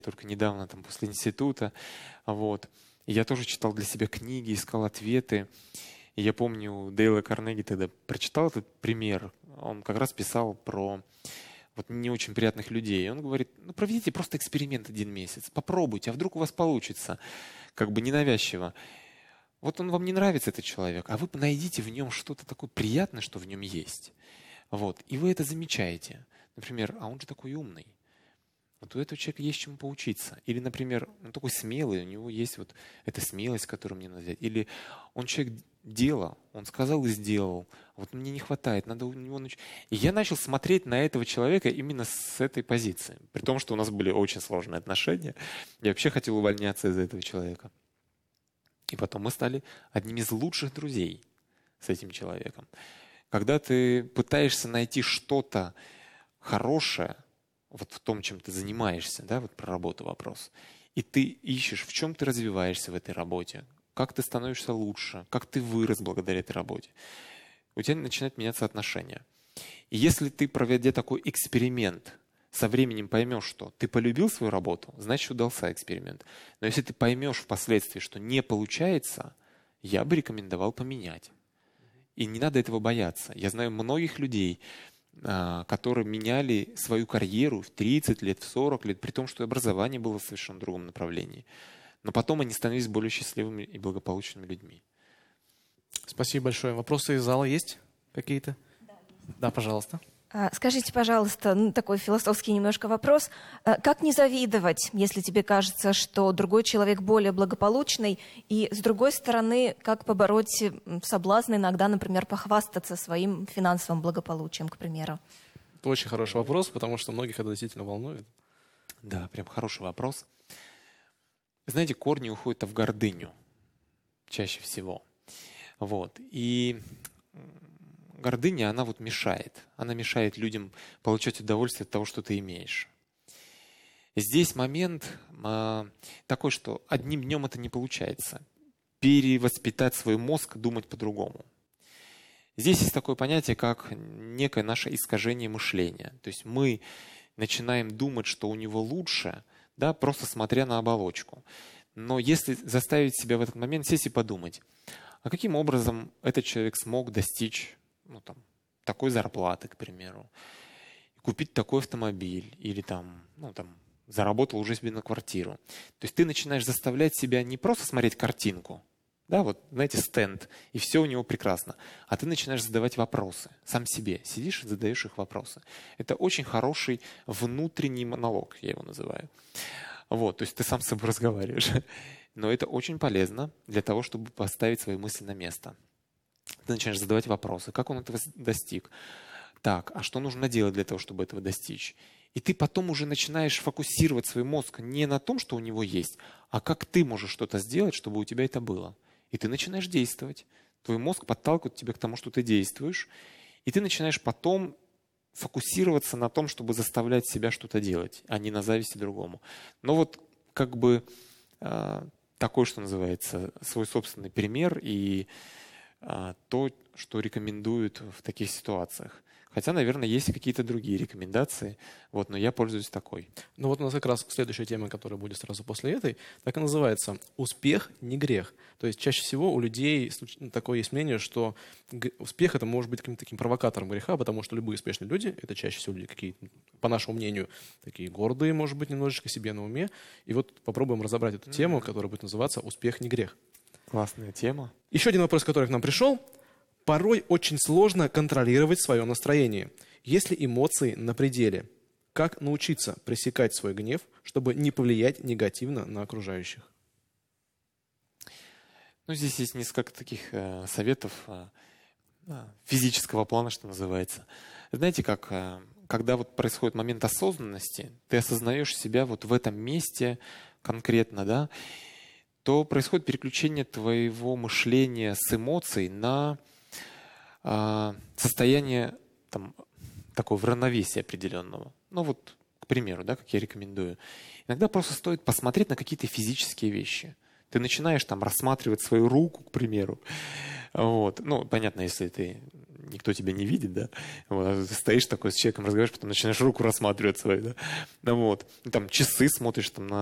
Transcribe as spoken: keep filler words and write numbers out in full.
только недавно, там, после института. Вот. И я тоже читал для себя книги, искал ответы. И я помню, Дейла Карнеги тогда прочитал этот пример. Он как раз писал про вот не очень приятных людей. И он говорит, ну проведите просто эксперимент один месяц, попробуйте, а вдруг у вас получится. Как бы ненавязчиво. Вот он вам не нравится, этот человек, а вы найдите в нем что-то такое приятное, что в нем есть. Вот. И вы это замечаете. Например, а он же такой умный. Вот у этого человека есть чему поучиться. Или, например, он такой смелый, у него есть вот эта смелость, которую мне надо взять. Или он человек дела, он сказал и сделал. Вот мне не хватает, надо у него научиться. И я начал смотреть на этого человека именно с этой позиции. При том, что у нас были очень сложные отношения. Я вообще хотел увольняться из-за этого человека. И потом мы стали одними из лучших друзей с этим человеком. Когда ты пытаешься найти что-то хорошее, вот в том, чем ты занимаешься, да, вот про работу вопрос, и ты ищешь, в чем ты развиваешься в этой работе, как ты становишься лучше, как ты вырос благодаря этой работе, у тебя начинают меняться отношения. И если ты, проведя такой эксперимент, со временем поймешь, что ты полюбил свою работу, значит, удался эксперимент. Но если ты поймешь впоследствии, что не получается, я бы рекомендовал поменять. И не надо этого бояться. Я знаю многих людей, которые меняли свою карьеру в тридцать лет, в сорок лет, при том, что образование было в совершенно другом направлении. Но потом они становились более счастливыми и благополучными людьми. Спасибо большое. Вопросы из зала есть какие-то? Да, да, пожалуйста. Скажите, пожалуйста, ну, такой философский немножко вопрос. Как не завидовать, если тебе кажется, что другой человек более благополучный? И, с другой стороны, как побороть соблазн иногда, например, похвастаться своим финансовым благополучием, к примеру? Это очень хороший вопрос, потому что многих это действительно волнует. Да, прям хороший вопрос. Знаете, корни уходят в гордыню чаще всего. Вот. И гордыня, она вот мешает. Она мешает людям получать удовольствие от того, что ты имеешь. Здесь момент э, такой, что одним днем это не получается. Перевоспитать свой мозг, думать по-другому. Здесь есть такое понятие, как некое наше искажение мышления. То есть мы начинаем думать, что у него лучше, да, просто смотря на оболочку. Но если заставить себя в этот момент сесть и подумать, а каким образом этот человек смог достичь ну, там, такой зарплаты, к примеру, купить такой автомобиль или там, ну, там, заработал уже себе на квартиру. То есть ты начинаешь заставлять себя не просто смотреть картинку, да, вот, знаете, стенд, и все у него прекрасно, а ты начинаешь задавать вопросы сам себе. Сидишь и задаешь их вопросы. Это очень хороший внутренний монолог, я его называю. Вот, то есть ты сам с собой разговариваешь. Но это очень полезно для того, чтобы поставить свои мысли на место. Ты начинаешь задавать вопросы. Как он этого достиг? Так, а что нужно делать для того, чтобы этого достичь? И ты потом уже начинаешь фокусировать свой мозг не на том, что у него есть, а как ты можешь что-то сделать, чтобы у тебя это было. И ты начинаешь действовать. Твой мозг подталкивает тебя к тому, что ты действуешь. И ты начинаешь потом фокусироваться на том, чтобы заставлять себя что-то делать, а не на зависти другому. Но вот как бы э, такой, что называется, свой собственный пример и э, то, что рекомендуют в таких ситуациях. Хотя, наверное, есть какие-то другие рекомендации, вот, но я пользуюсь такой. Ну вот у нас как раз следующая тема, которая будет сразу после этой, так и называется «Успех не грех». То есть чаще всего у людей такое есть мнение, что успех это может быть каким-то таким провокатором греха, потому что любые успешные люди, это чаще всего люди какие-то, по нашему мнению, такие гордые, может быть, немножечко себе на уме. И вот попробуем разобрать эту тему, которая будет называться «Успех не грех». Классная тема. Еще один вопрос, который к нам пришел. Порой очень сложно контролировать свое настроение, если эмоции на пределе. Как научиться пресекать свой гнев, чтобы не повлиять негативно на окружающих? Ну, здесь есть несколько таких э, советов э, физического плана, что называется. Знаете, как, э, когда вот происходит момент осознанности, ты осознаешь себя вот в этом месте конкретно, да, то происходит переключение твоего мышления с эмоций на состояние там, такого равновесия определенного. Ну вот, к примеру, да, как я рекомендую. Иногда просто стоит посмотреть на какие-то физические вещи. Ты начинаешь там рассматривать свою руку, к примеру. Вот. Ну, понятно, если ты никто тебя не видит, да, вот, а ты стоишь такой с человеком, разговариваешь, потом начинаешь руку рассматривать свою, да, ну, вот, и там часы смотришь там на